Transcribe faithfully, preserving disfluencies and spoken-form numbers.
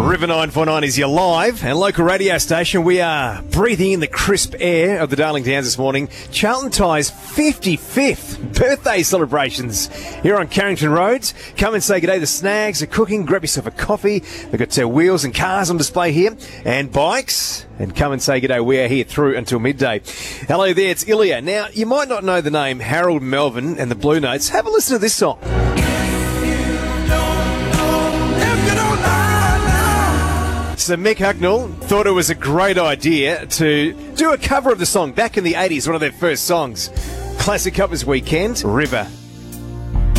River nine four nine is your live and local radio station. We are breathing in the crisp air of the Darling Downs this morning. Charlton Ty's fifty-fifth birthday celebrations here on Carrington Roads. Come and say good day. The Snags are cooking. Grab yourself a coffee. They've got uh, wheels and cars on display here and bikes. And come and say good day. We are here through until midday. Hello there, it's Ilya. Now, you might not know the name Harold Melvin and the Blue Notes. Have a listen to this song. So Mick Hucknall thought it was a great idea to do a cover of the song back in the eighties, one of their first songs. Classic Covers Weekend, River.